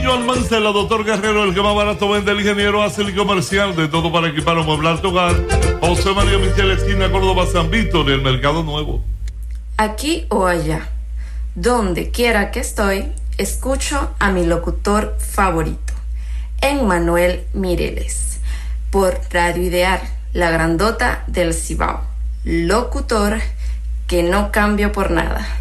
John Mancela, doctor Guerrero, el que más barato vende, el ingeniero hace el comercial de todo para equipar o mueblar tu hogar. José María Michel, esquina Córdoba, San Víctor, y el Mercado Nuevo. Aquí o allá, donde quiera que estoy, escucho a mi locutor favorito, Emmanuel Mireles, por Radio Ideal, la grandota del Cibao. Locutor que no cambio por nada.